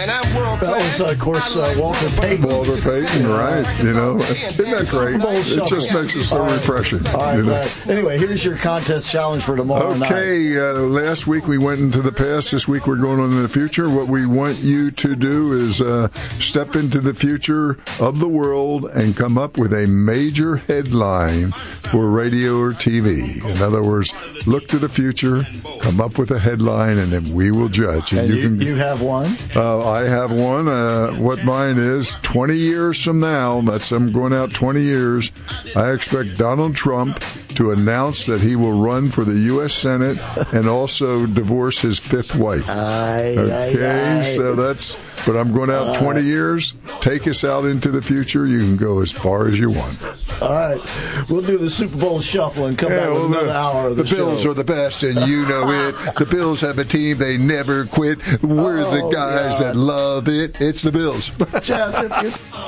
That was, of course, Walter Payton. Walter Payton, right. Isn't that great? It just makes it so refreshing. All right, anyway, here's your contest challenge for tomorrow night. Okay, last week we went into the past. This week we're going on in the future. What we want you to do is step into the future of the world and come up with a major headline for radio or TV. In other words, look to the future, come up with a headline, and then we will judge. And you have one? I have one. What mine is, 20 years from now, I'm going out 20 years, I expect Donald Trump to announce that he will run for the U.S. Senate and also divorce his fifth wife. So that's, but I'm going out 20 years. Take us out into the future. You can go as far as you want. All right. We'll do the Super Bowl shuffle and come back with another hour of the show. The Bills are the best, and you know it. The Bills have a team. They never quit. We're the guys that love it. It's the Bills. Jeff,